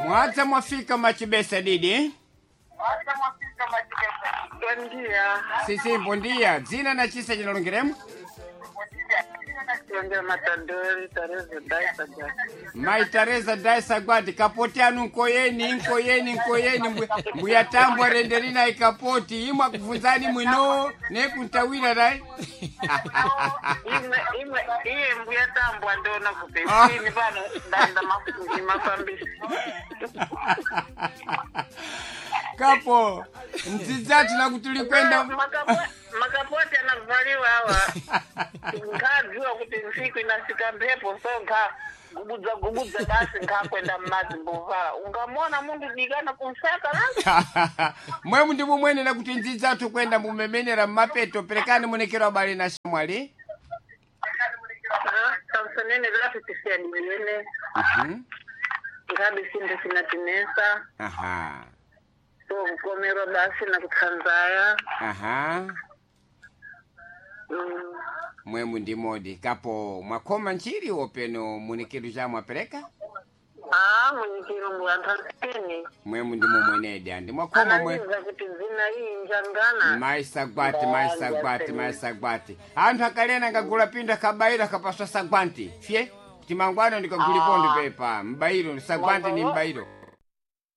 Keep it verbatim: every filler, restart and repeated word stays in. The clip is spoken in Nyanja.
Mwaza mwafika machibesa didi? Mwaza mwafika machibesa. Bom dia. Sisi, bom dia. Zina na chisa jinalongiremu? Yonge matandori Teresa Daisa Gwati. Mai Teresa Daisa Gwati. Kapoti anu nkoyeni, nkoyeni, nkoyeni. Mbuyatambwa renderina ikapoti. Ima kufunzani mwino. Neku ntawila dai. Ime, ime, iye mbuyatambwa ndona kupesi. Ini bano ndanda mafuji mafambisi. Kapo. Mtizati na kutulikwenda. Makapoti anavaliwa hawa. Nkajua kuti nsiku inasika mpepo so nka gubuza gubuza basi nka kwenda mmazi mbuvala. Ungamona mundu digana kumsaka langu. Mwe mundu mwene na kuti nzizatu kwenda mumemenera mapeto pelekani munekero abali na shamwali. Samsonene lafi tisia diwene. Mhm. Ngabi sinde sinatinesa. Aha. So mkomero basi na kutanzaya. Aha. Mm. Mwe mundi modi. Kapo mwakoma nchiri openo munekeru jamu apeleka? Ah, mwenyekiru mwantankini. Mwe mundi mwenede andi. Mwakoma mwe. Ananiza kuti zina hii njangana. Maisa gwati, maisa gwati, maisa gwati. Antu hakalena ngagula pinda kabaira kapaswa sagwanti. Fye? Timangwana ndika gulipondo pepa. Mbairo, sagwanti ni mbairo.